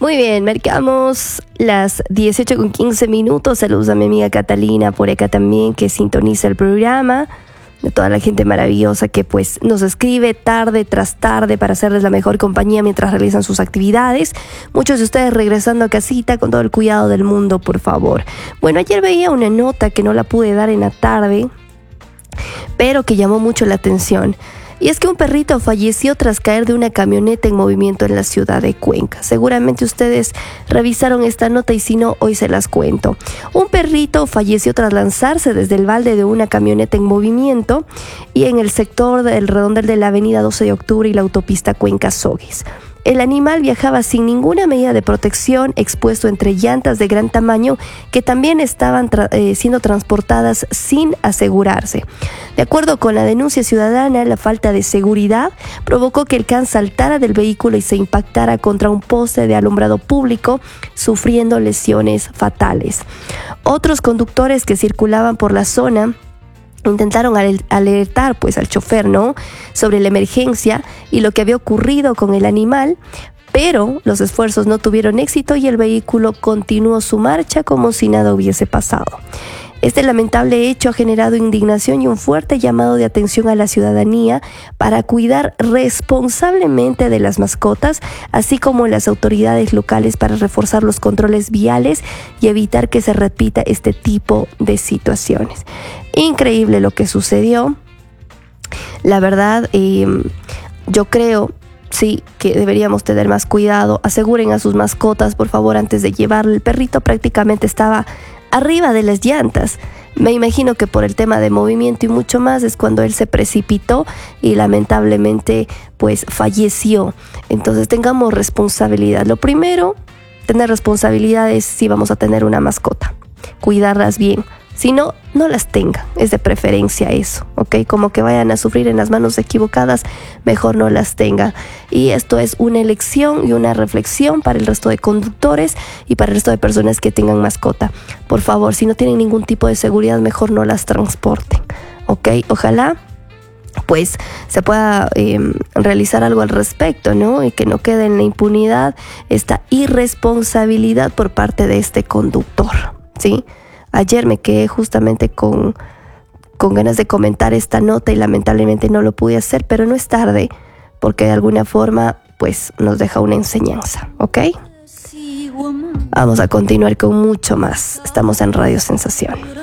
Muy bien, marcamos las 18:15. Saludos a mi amiga Catalina por acá también, que sintoniza el programa. De toda la gente maravillosa que pues nos escribe tarde tras tarde para hacerles la mejor compañía mientras realizan sus actividades. Muchos de ustedes regresando a casita con todo el cuidado del mundo, por favor. Bueno, ayer veía una nota que no la pude dar en la tarde, pero que llamó mucho la atención. Y es que un perrito falleció tras caer de una camioneta en movimiento en la ciudad de Cuenca. Seguramente ustedes revisaron esta nota y si no, hoy se las cuento. Un perrito falleció tras lanzarse desde el balde de una camioneta en movimiento y en el sector del redondel de la avenida 12 de octubre y la autopista Cuenca-Sogues. El animal viajaba sin ninguna medida de protección, expuesto entre llantas de gran tamaño que también estaban siendo transportadas sin asegurarse. De acuerdo con la denuncia ciudadana, la falta de seguridad provocó que el can saltara del vehículo y se impactara contra un poste de alumbrado público, sufriendo lesiones fatales. Otros conductores que circulaban por la zona intentaron alertar pues al chofer, ¿no?, sobre la emergencia y lo que había ocurrido con el animal, pero los esfuerzos no tuvieron éxito y el vehículo continuó su marcha como si nada hubiese pasado. Este lamentable hecho ha generado indignación y un fuerte llamado de atención a la ciudadanía para cuidar responsablemente de las mascotas, así como las autoridades locales para reforzar los controles viales y evitar que se repita este tipo de situaciones. Increíble lo que sucedió. La verdad, yo creo sí que deberíamos tener más cuidado. Aseguren a sus mascotas, por favor, antes de llevarlo. El perrito prácticamente estaba arriba de las llantas. Me imagino que por el tema de movimiento y mucho más es cuando él se precipitó y lamentablemente pues falleció. Entonces tengamos responsabilidad. Lo primero, tener responsabilidad es si vamos a tener una mascota, cuidarlas bien. Si no, no las tengan, es de preferencia eso, ¿ok? Como que vayan a sufrir en las manos equivocadas, mejor no las tengan. Y esto es una elección y una reflexión para el resto de conductores y para el resto de personas que tengan mascota. Por favor, si no tienen ningún tipo de seguridad, mejor no las transporten, ¿ok? Ojalá pues se pueda realizar algo al respecto, ¿no? Y que no quede en la impunidad esta irresponsabilidad por parte de este conductor, ¿sí? Ayer me quedé justamente con ganas de comentar esta nota y lamentablemente no lo pude hacer, pero no es tarde porque de alguna forma pues nos deja una enseñanza, ¿ok? Vamos a continuar con mucho más. Estamos en Radio Sensación.